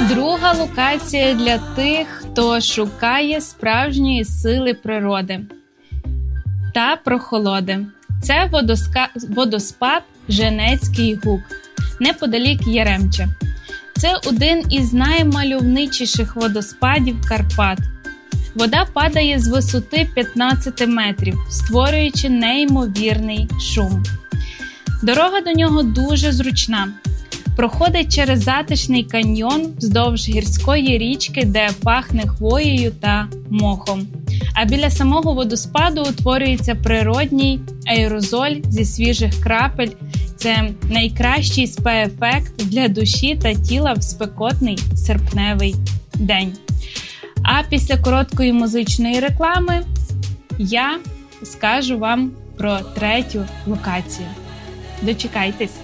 Друга локація для тих, хто шукає справжньої сили природи та прохолоди. Це водоспад Женецький Гук, неподалік Яремча. Це один із наймальовничіших водоспадів Карпат. Вода падає з висоти 15 метрів, створюючи неймовірний шум. Дорога до нього дуже зручна. Проходить через затишний каньйон вздовж гірської річки, де пахне хвоєю та мохом. А біля самого водоспаду утворюється природній аерозоль зі свіжих крапель. Це найкращий спа-ефект для душі та тіла в спекотний серпневий день. А після короткої музичної реклами я скажу вам про третю локацію. Дочекайтесь!